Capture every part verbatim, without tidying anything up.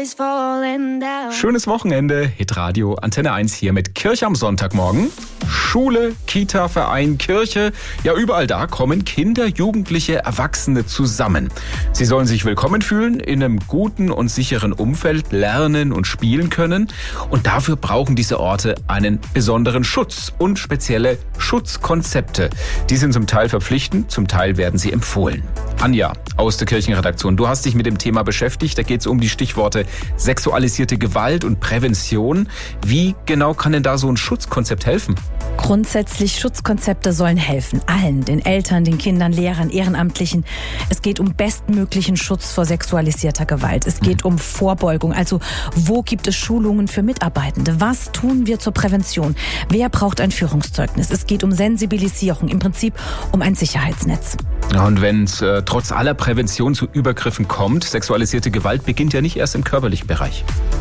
is falling down. Schönes Wochenende, Hitradio Antenne eins hier mit Kirche am Sonntagmorgen. Schule, Kita, Verein, Kirche, ja überall da kommen Kinder, Jugendliche, Erwachsene zusammen. Sie sollen sich willkommen fühlen, in einem guten und sicheren Umfeld lernen und spielen können. Und dafür brauchen diese Orte einen besonderen Schutz und spezielle Schutzkonzepte. Die sind zum Teil verpflichtend, zum Teil werden sie empfohlen. Anja aus der Kirchenredaktion, du hast dich mit dem Thema beschäftigt. Da geht es um die Stichworte sexualisierte Gewalt und Prävention. Wie genau kann denn da so ein Schutzkonzept helfen? Grundsätzlich, Schutzkonzepte sollen helfen. Allen, den Eltern, den Kindern, Lehrern, Ehrenamtlichen. Es geht um bestmöglichen Schutz vor sexualisierter Gewalt. Es geht um Vorbeugung. Also, wo gibt es Schulungen für Mitarbeitende? Was tun wir zur Prävention? Wer braucht ein Führungszeugnis? Es geht um Sensibilisierung, im Prinzip um ein Sicherheitsnetz. Ja, und wenn es äh, trotz aller Prävention zu Übergriffen kommt, sexualisierte Gewalt beginnt ja nicht erst im körperlichen Bereich.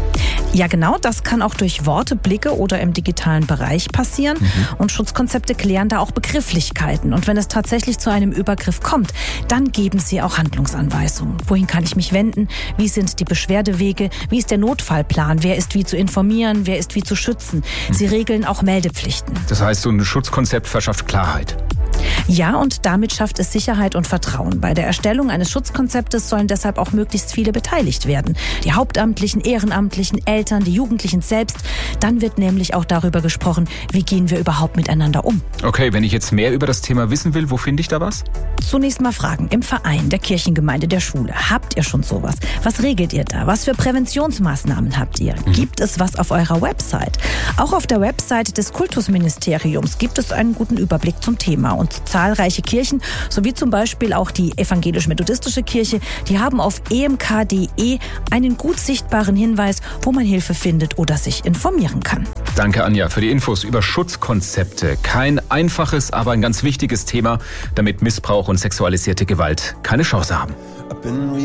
Ja, genau, das kann auch durch Worte, Blicke oder im digitalen Bereich passieren. Mhm. Und Schutzkonzepte klären da auch Begrifflichkeiten. Und wenn es tatsächlich zu einem Übergriff kommt, dann geben sie auch Handlungsanweisungen. Wohin kann ich mich wenden? Wie sind die Beschwerdewege? Wie ist der Notfallplan? Wer ist wie zu informieren? Wer ist wie zu schützen? Mhm. Sie regeln auch Meldepflichten. Das heißt, so ein Schutzkonzept verschafft Klarheit. Ja, und damit schafft es Sicherheit und Vertrauen. Bei der Erstellung eines Schutzkonzeptes sollen deshalb auch möglichst viele beteiligt werden. Die Hauptamtlichen, Ehrenamtlichen, Eltern, die Jugendlichen selbst. Dann wird nämlich auch darüber gesprochen, wie gehen wir überhaupt miteinander um. Okay, wenn ich jetzt mehr über das Thema wissen will, wo finde ich da was? Zunächst mal fragen. Im Verein, der Kirchengemeinde, der Schule. Habt ihr schon sowas? Was regelt ihr da? Was für Präventionsmaßnahmen habt ihr? Mhm. Gibt es was auf eurer Website? Auch auf der Website des Kultusministeriums gibt es einen guten Überblick zum Thema. Und zahlreiche Kirchen, sowie zum Beispiel auch die evangelisch-methodistische Kirche, die haben auf e m k punkt d e einen gut sichtbaren Hinweis, wo man Hilfe findet oder sich informieren kann. Danke, Anja, für die Infos über Schutzkonzepte. Kein einfaches, aber ein ganz wichtiges Thema, damit Missbrauch und sexualisierte Gewalt keine Chance haben.